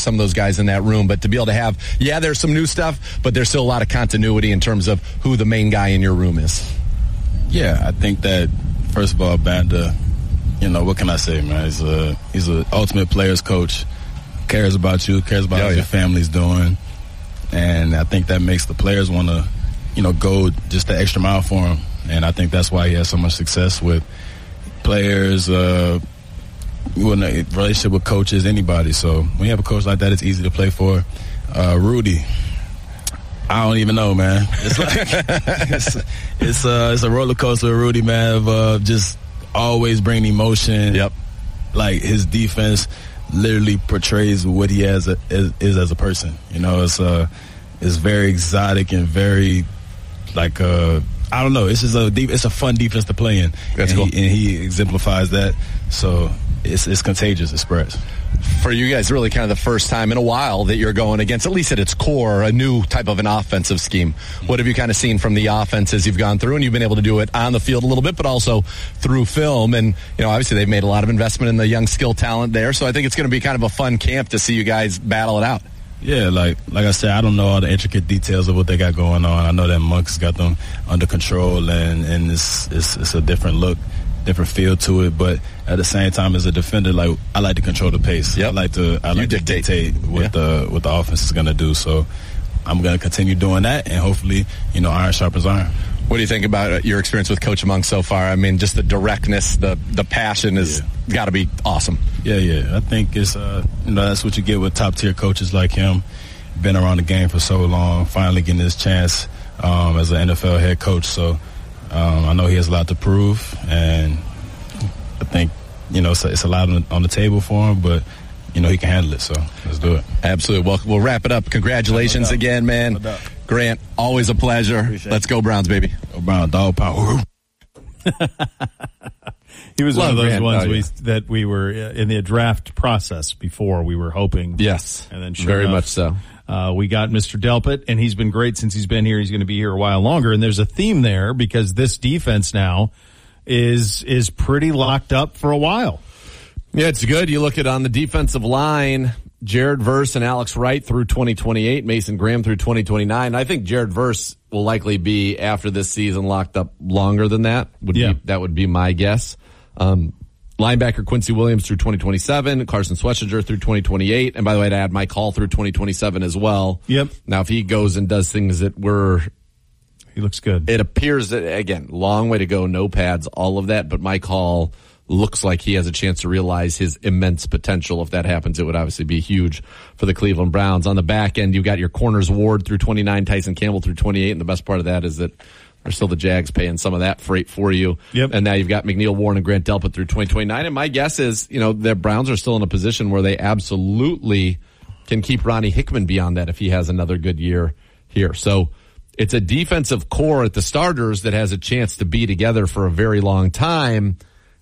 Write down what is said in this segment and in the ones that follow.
some of those guys in that room. But to be able to have, there's some new stuff, but there's still a lot of continuity in terms of who the main guy in your room is. Yeah, I think that, first of all, Banda, what can I say, man? He's an ultimate player's coach. Cares about you, cares about what your family's doing. And I think that makes the players want to, go just the extra mile for him. And I think that's why he has so much success with players, with a relationship with coaches, anybody. So when you have a coach like that, it's easy to play for. Rudy, I don't even know, man. It's like it's a roller coaster with Rudy, man, of just always bringing emotion. Yep. Like his defense literally portrays what he is as a person. It's very exotic and very like I don't know. It's just it's a fun defense to play in. That's cool. And he exemplifies that. So it's contagious. It spreads. For you guys, really kind of the first time in a while that you're going against, at least at its core, a new type of an offensive scheme. What have you kind of seen from the offense as you've gone through? And you've been able to do it on the field a little bit, but also through film. And, obviously they've made a lot of investment in the young skill talent there. So I think it's going to be kind of a fun camp to see you guys battle it out. Yeah, like I said, I don't know all the intricate details of what they got going on. I know that Monk's got them under control, and it's a different look, different feel to it. But at the same time, as a defender, like I like to control the pace. Yep. I like to dictate what the offense is going to do. So I'm going to continue doing that, and hopefully, iron sharpens iron. What do you think about your experience with Coach Monk so far? I mean, just the directness, the passion has got to be awesome. Yeah. I think it's that's what you get with top tier coaches like him. Been around the game for so long, finally getting his chance as an NFL head coach. So I know he has a lot to prove, and I think it's a lot on the table for him, but he can handle it. So let's do it. Absolutely. Well, we'll wrap it up. Congratulations again, man. No Grant, always a pleasure. Let's go Browns, baby. Go Brown, dog power. He was one of those ones that we were in the draft process before. We were hoping. Yes, and then very much so. We got Mr. Delpit, and he's been great since he's been here. He's going to be here a while longer. And there's a theme there because this defense now is pretty locked up for a while. Yeah, it's good. You look at on the defensive line, Jared Verse and Alex Wright through 2028, Mason Graham through 2029. I think Jared Verse will likely be, after this season, locked up longer than that. That would be my guess. Linebacker Quincy Williams through 2027, Carson Schlesinger through 2028, and by the way, I'd add Mike Hall through 2027 as well. Yep. Now, if he goes and does things that he looks good. It appears that, again, long way to go, no pads, all of that, but Mike Hall looks like he has a chance to realize his immense potential. If that happens, it would obviously be huge for the Cleveland Browns. On the back end, you've got your corners Ward through 29, Tyson Campbell through 28, and the best part of that is that are still the Jags paying some of that freight for you. Yep. And now you've got McNeil Warren and Grant Delpit through 2029. And my guess is, the Browns are still in a position where they absolutely can keep Ronnie Hickman beyond that if he has another good year here. So it's a defensive core at the starters that has a chance to be together for a very long time.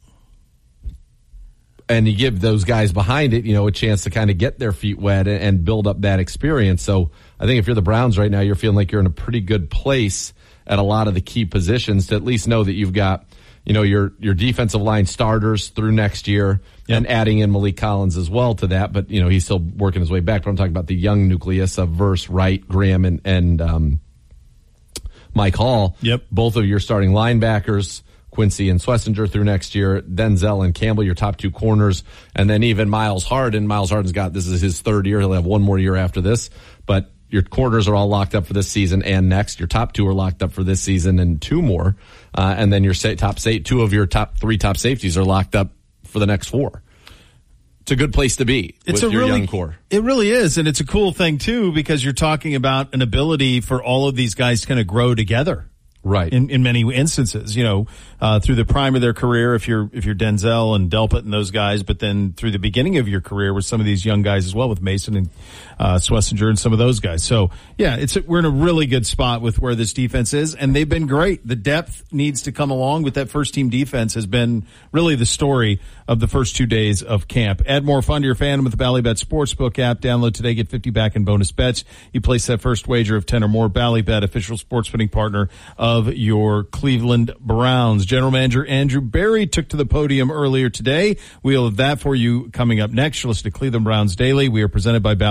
And you give those guys behind it, a chance to kind of get their feet wet and build up that experience. So I think if you're the Browns right now, you're feeling like you're in a pretty good place at a lot of the key positions to at least know that you've got, your defensive line starters through next year and adding in Malik Collins as well to that. But, he's still working his way back. But I'm talking about the young nucleus of Verse, Wright, Graham, and Mike Hall. Yep. Both of your starting linebackers, Quincy and Schlesinger through next year, Denzel and Campbell, your top two corners, and then even Miles Harden. Miles Harden's this is his third year. He'll have one more year after this, but your corners are all locked up for this season and next. Your top two are locked up for this season and two more. And then your two of your top safeties are locked up for the next four. It's a good place to be with your young core. It really is. And it's a cool thing too, because you're talking about an ability for all of these guys to kind of grow together. Right. In many instances, through the prime of their career, if you're Denzel and Delpit and those guys, but then through the beginning of your career with some of these young guys as well, with Mason and Schlesinger and some of those guys. So yeah, we're in a really good spot with where this defense is, and they've been great. The depth needs to come along with that first team defense has been really the story of the first 2 days of camp. Add more fun to your fandom with the Bally Bet Sportsbook app. Download today, get 50 back in bonus bets. You place that first wager of 10 or more. Bally Bet, official sports betting partner of your Cleveland Browns. General Manager Andrew Berry took to the podium earlier today. We'll have that for you coming up next. You'll listen to Cleveland Browns Daily. We are presented by Bally